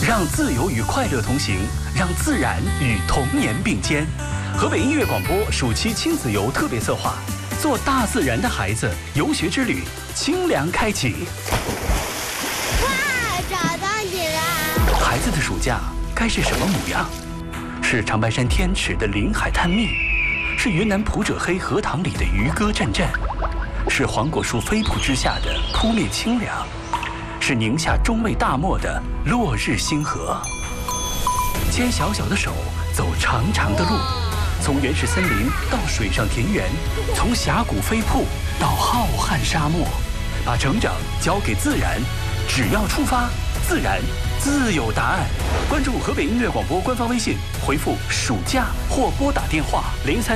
让自由与快乐同行，让自然与童年并肩。河北音乐广播暑期亲子游特别策划，做大自然的孩子游学之旅，清凉开启。 哇，找到你了！ 孩子的暑假该是什么模样？是长白山天池的临海探秘，是云南普者黑荷塘里的渔歌阵阵，是黄果树飞瀑之下的扑面清凉，是宁夏中卫大漠的落日星河。牵小小的手，走长长的路，从原始森林到水上田园，从峡谷飞瀑到浩瀚沙漠，把成长交给自然，只要出发，自然自有答案。关注河北音乐广播官方微信，回复暑假或拨打电话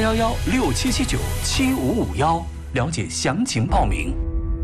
031167797551，了解详情报名。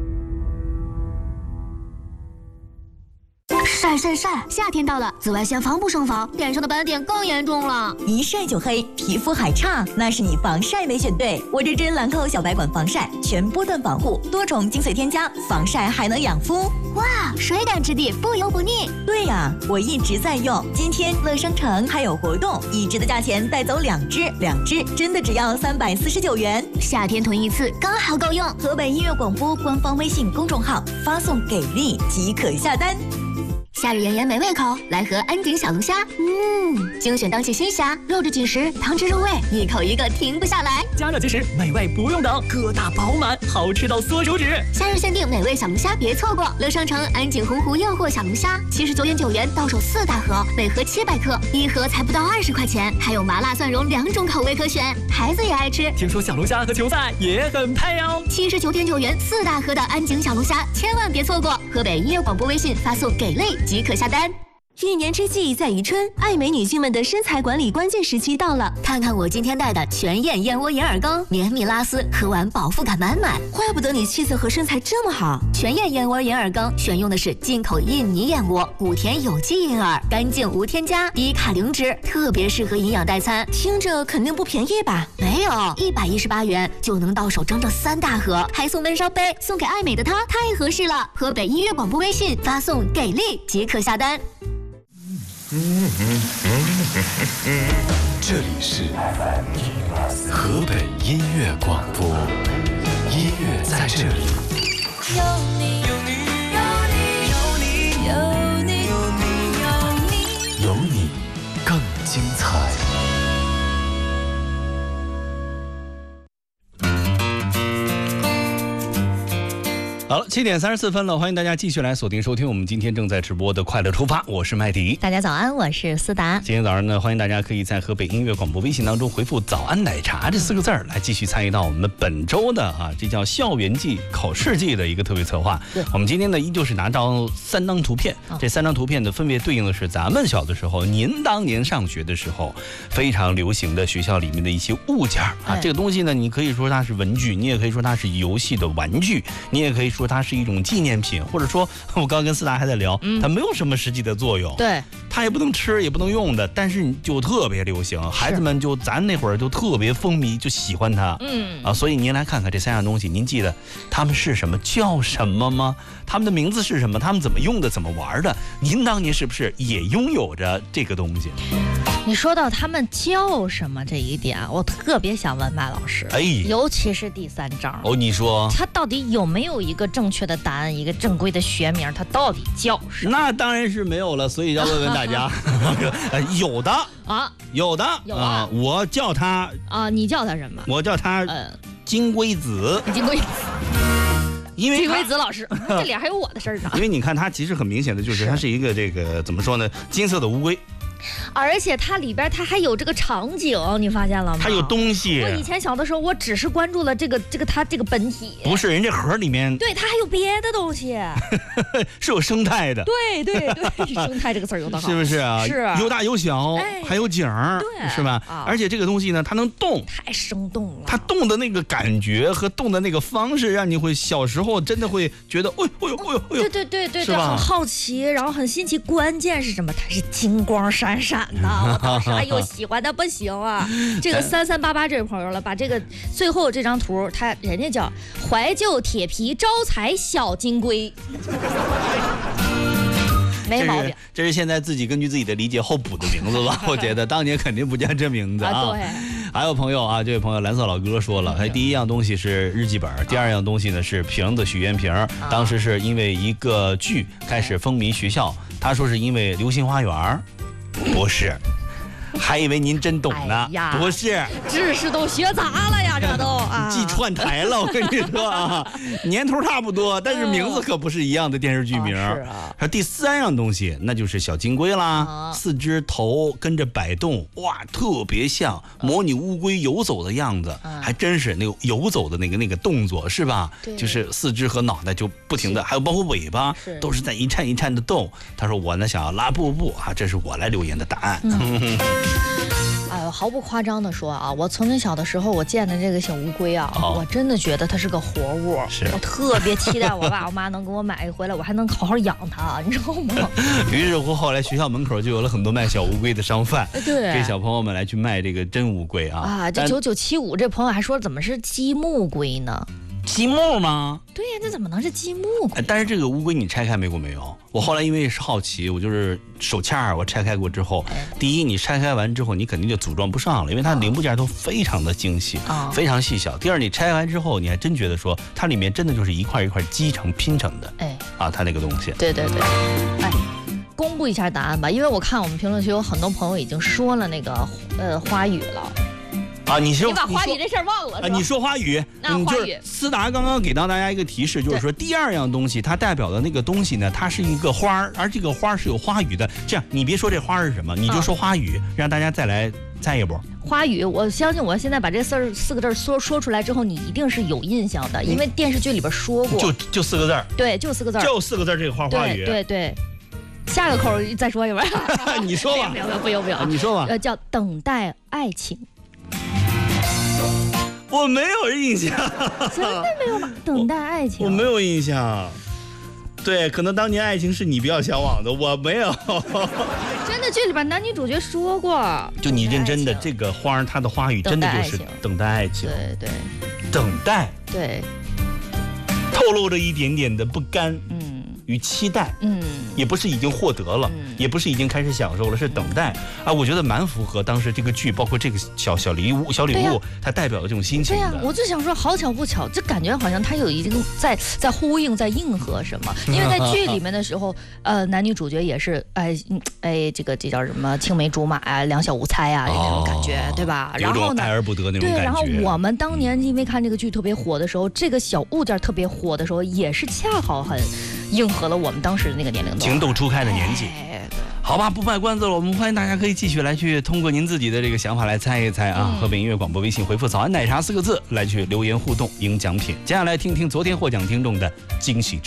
晒，夏天到了，紫外线防不胜防，脸上的斑点更严重了。 一晒就黑，皮肤还差，那是你防晒没选对。我这支兰蔻小白管防晒，全波段防护，多重精髓添加，防晒还能养肤。 哇，水感质地，不油不腻。 对呀，我一直在用。今天乐商城还有活动，一支的价钱带走2支，2支真的只要349元。 夏天囤一次刚好够用。 河北音乐广播官方微信公众号发送给力即可下单。 夏日炎炎没胃口，来盒安井小龙虾。精选当季新虾，肉质紧实，汤汁入味，一口一个停不下来。 加热即食，美味不用等，疙瘩饱满，好吃到缩手指。 夏日限定美味小龙虾，别错过！乐商城安井洪湖诱惑小龙虾，79.9元到手4大盒，每盒700克，一盒才不到20块钱，还有麻辣蒜蓉2种口味可选，孩子也爱吃。 听说小龙虾和球赛也很配哦。 79.9元4大盒的安井小龙虾，千万别错过！河北音乐广播微信发送给力即可下单。 一年之计在于春，爱美女性们的身材管理关键时期到了。 看看我今天带的全燕燕窝银耳羹，绵密拉丝，喝完饱腹感满满。 怪不得你气色和身材这么好。 全燕燕窝银耳羹选用的是进口印尼燕窝，谷田有机银耳，干净无添加，低卡零脂，特别适合营养代餐。 听着肯定不便宜吧？ 没有，118元就能到手整整3大盒，还送闷烧杯，送给爱美的她，太合适了。河北音乐广播微信发送给力即可下单。 这里是河北音乐广播，音乐在这里。 有你，有你，有你，有你，有你，有你， 有你更精彩。 好了，7点34分了，欢迎大家继续来锁定收听我们今天正在直播的快乐出发，我是麦迪。 大家早安，我是思达。 今天早上呢，欢迎大家可以在河北音乐广播微信当中回复早安奶茶这4个字儿，来继续参与到我们本周的这叫校园季考试季的一个特别策划。我们今天呢依旧是拿到3张图片，这3张图片呢分别对应的是咱们小的时候，您当年上学的时候非常流行的学校里面的一些物件这个东西呢，你可以说它是文具，你也可以说它是游戏的玩具，你也可以说它是一种纪念品，或者说我刚刚跟思达还在聊，它没有什么实际的作用， 对， 它也不能吃也不能用的，但是就特别流行，孩子们就咱那会儿就特别风靡，就喜欢它，所以您来看看这3样东西，您记得它们是什么叫什么吗？它们的名字是什么？它们怎么用的？怎么玩的？您当年是不是也拥有着这个东西？ 你说到他们叫什么这一点，我特别想问麦老师，尤其是第3章你说它到底有没有一个正确的答案，一个正规的学名，它到底叫什么？ 那当然是没有了，所以要问问大家有的有的我叫它你叫它什么？ 我叫它金龟子。 金龟子， 因为金龟子老师，这里还有我的事儿呢。 因为你看它其实很明显的就是它是一个这个怎么说呢，金色的乌龟。 而且它里边它还有这个场景，你发现了吗？ 它有东西。 我以前小的时候，我只是关注了这个它这个本体， 不是人这盒里面， 对，它还有别的东西， 是有生态的。 对，生态这个词儿用得好， 是不是啊？ 是有大有小，还有景儿， 对， 是吧？而且这个东西呢，它能动， 太生动了。 它动的那个感觉和动的那个方式，让你会小时候真的会觉得，哎呦， 对，很好奇，然后很新奇。关键是什么？它是金光闪闪的。我当时哎呦喜欢的不行啊！这个3388这位朋友了，把这个最后这张图，人家叫怀旧铁皮招财小金龟。 没毛病。 这是现在自己根据自己的理解后补的名字吧？我觉得当年肯定不叫这名字啊。 对。 还有朋友啊，这位朋友蓝色老哥说了，第一样东西是日记本，第二样东西呢是瓶子许愿瓶。当时是因为一个剧开始风靡学校，他说是因为《流星花园》，不是。还以为您真懂呢，不是， 知识都学杂了呀，这都啊， 记串台了，我跟你说啊，年头差不多，但是名字可不是一样的电视剧名。是啊。还有第三样东西，那就是小金龟啦，四只头跟着摆动，哇，特别像模拟乌龟游走的样子，还真是那个游走的那个动作是吧？就是四肢和脑袋就不停的，还有包括尾巴都是在一颤一颤的动。他说我呢想要拉布布啊，这是我来留言的答案。 哎呦，毫不夸张的说啊，我从小的时候我见的这个小乌龟啊，我真的觉得它是个活物，我特别期待我爸我妈能给我买一回来，我还能好好养它，你知道吗？ 于是乎，后来学校门口就有了很多卖小乌龟的商贩， 对， 给小朋友们来去卖这个真乌龟啊。 啊，这9975这朋友还说怎么是积木龟呢？ 积木吗？ 对呀，这怎么能是积木龟？ 但是这个乌龟你拆开过没有？我后来因为是好奇，我就是手掐我拆开过之后，第一你拆开完之后你肯定就组装不上了，因为它零部件都非常的精细，非常细小。第二你拆完之后，你还真觉得说它里面真的就是一块一块积成拼成的，它那个东西。 对，公布一下答案吧，因为我看我们评论区有很多朋友已经说了那个花语了。 啊，你把花语这事儿忘了。 你说花语，就是思达刚刚给到大家一个提示，就是说第二样东西它代表的那个东西呢，它是一个花，而这个花是有花语的。这样，你别说这花是什么，你就说花语，让大家再来猜一波。 花语，我相信我现在把这四个字说出来之后，你一定是有印象的，因为电视剧里边说过。 就4个字。对， 就4个字。 就4个字，这个花语。 对。下个口再说一遍。 你说吧。 不用。 你说吧。 叫等待爱情。 我没有印象， 真的没有吗？等待爱情， 我没有印象。对，可能当年爱情是你比较向往的，我没有。 真的，剧里边男女主角说过。 就你认真的，这个花它的花语真的就是等待爱情。 对， 等待。 对， 透露着一点点的不甘。与期待，也不是已经获得了，也不是已经开始享受了，是等待啊！我觉得蛮符合当时这个剧，包括这个小礼物，它代表的这种心情的。 对呀，我就想说，好巧不巧，这感觉好像它有一个在呼应，在应和什么？因为在剧里面的时候，男女主角也是这叫什么青梅竹马啊，两小无猜啊，这种感觉，对吧？然后呢， 爱而不得那种感觉。 对，然后我们当年因为看这个剧特别火的时候，这个小物件特别火的时候，也是恰好很应和了我们当时的那个年龄段， 情窦初开的年纪。好吧，不卖关子了，我们欢迎大家可以继续来去通过您自己的这个想法来猜一猜啊。河北音乐广播微信回复早安奶茶4个字来去留言互动赢奖品。接下来听听昨天获奖听众的惊喜